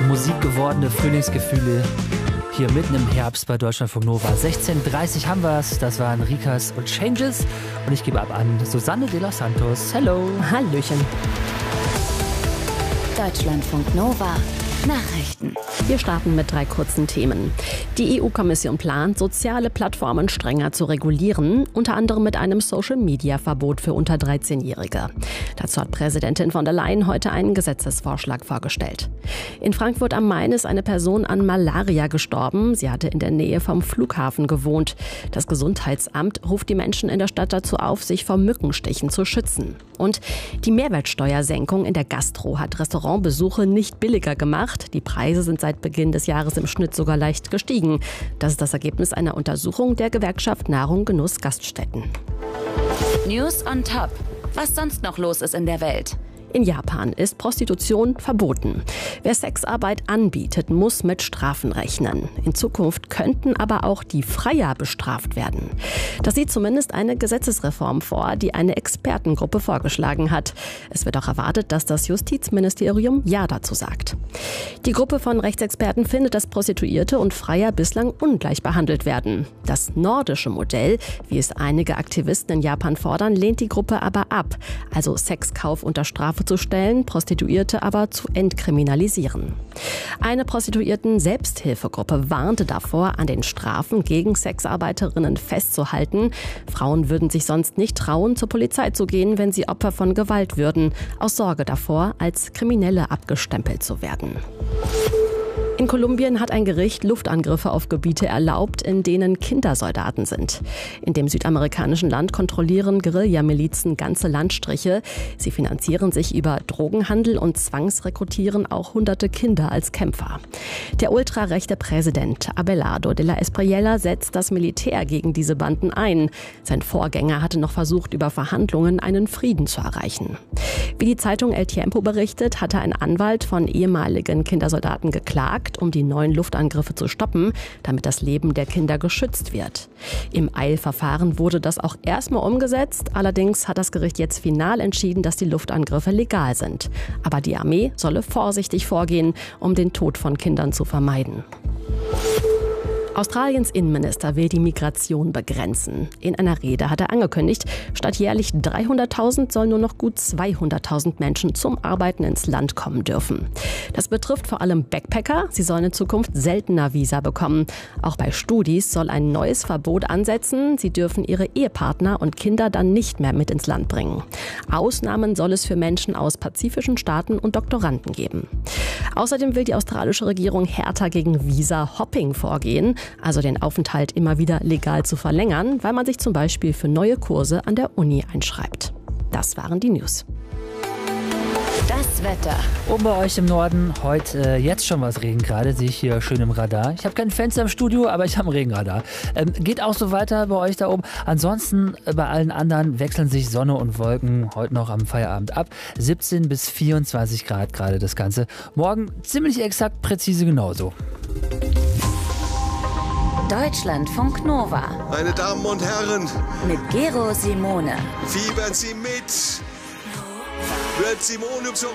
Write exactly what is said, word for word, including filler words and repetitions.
musikgewordene Frühlingsgefühle hier mitten im Herbst bei Deutschlandfunk Nova. sechzehn Uhr dreißig haben wir es. Das waren Rikas und Changes. Und ich gebe ab an Susanne de los Santos. Hello. Hallöchen. Deutschlandfunk Nova. Nachrichten. Wir starten mit drei kurzen Themen. Die E U-Kommission plant, soziale Plattformen strenger zu regulieren, unter anderem mit einem Social-Media-Verbot für unter dreizehnjährige. Dazu hat Präsidentin von der Leyen heute einen Gesetzesvorschlag vorgestellt. In Frankfurt am Main ist eine Person an Malaria gestorben. Sie hatte in der Nähe vom Flughafen gewohnt. Das Gesundheitsamt ruft die Menschen in der Stadt dazu auf, sich vor Mückenstichen zu schützen. Und die Mehrwertsteuersenkung in der Gastro hat Restaurantbesuche nicht billiger gemacht. Die Preise sind seit Beginn des Jahres im Schnitt sogar leicht gestiegen. Das ist das Ergebnis einer Untersuchung der Gewerkschaft Nahrung Genuss Gaststätten. News on Top. Was sonst noch los ist in der Welt? In Japan ist Prostitution verboten. Wer Sexarbeit anbietet, muss mit Strafen rechnen. In Zukunft könnten aber auch die Freier bestraft werden. Das sieht zumindest eine Gesetzesreform vor, die eine Expertengruppe vorgeschlagen hat. Es wird auch erwartet, dass das Justizministerium Ja dazu sagt. Die Gruppe von Rechtsexperten findet, dass Prostituierte und Freier bislang ungleich behandelt werden. Das nordische Modell, wie es einige Aktivisten in Japan fordern, lehnt die Gruppe aber ab. Also Sexkauf unter Strafe zu stellen, Prostituierte aber zu entkriminalisieren. Eine Prostituierten-Selbsthilfegruppe warnte davor, an den Strafen gegen Sexarbeiterinnen festzuhalten. Frauen würden sich sonst nicht trauen, zur Polizei zu gehen, wenn sie Opfer von Gewalt würden, aus Sorge davor, als Kriminelle abgestempelt zu werden. In Kolumbien hat ein Gericht Luftangriffe auf Gebiete erlaubt, in denen Kindersoldaten sind. In dem südamerikanischen Land kontrollieren Guerillamilizen ganze Landstriche. Sie finanzieren sich über Drogenhandel und zwangsrekrutieren auch hunderte Kinder als Kämpfer. Der ultrarechte Präsident Abelardo de la Espriella setzt das Militär gegen diese Banden ein. Sein Vorgänger hatte noch versucht, über Verhandlungen einen Frieden zu erreichen. Wie die Zeitung El Tiempo berichtet, hatte ein Anwalt von ehemaligen Kindersoldaten geklagt, um die neuen Luftangriffe zu stoppen, damit das Leben der Kinder geschützt wird. Im Eilverfahren wurde das auch erstmal umgesetzt. Allerdings hat das Gericht jetzt final entschieden, dass die Luftangriffe legal sind. Aber die Armee solle vorsichtig vorgehen, um den Tod von Kindern zu vermeiden. Australiens Innenminister will die Migration begrenzen. In einer Rede hat er angekündigt, statt jährlich dreihunderttausend sollen nur noch gut zweihunderttausend Menschen zum Arbeiten ins Land kommen dürfen. Das betrifft vor allem Backpacker. Sie sollen in Zukunft seltener Visa bekommen. Auch bei Studis soll ein neues Verbot ansetzen. Sie dürfen ihre Ehepartner und Kinder dann nicht mehr mit ins Land bringen. Ausnahmen soll es für Menschen aus pazifischen Staaten und Doktoranden geben. Außerdem will die australische Regierung härter gegen Visa-Hopping vorgehen, also den Aufenthalt immer wieder legal zu verlängern, weil man sich zum Beispiel für neue Kurse an der Uni einschreibt. Das waren die News. Das Wetter. Oben bei euch im Norden heute äh, jetzt schon was Regen gerade, sehe ich hier schön im Radar. Ich habe kein Fenster im Studio, aber ich habe ein Regenradar. Ähm, geht auch so weiter bei euch da oben. Ansonsten äh, bei allen anderen wechseln sich Sonne und Wolken heute noch am Feierabend ab. siebzehn bis vierundzwanzig Grad gerade das Ganze. Morgen ziemlich exakt präzise genauso. Deutschlandfunk Nova. Meine Damen und Herren, Mit Gero Simone. fiebern Sie mit. Wird Simone zur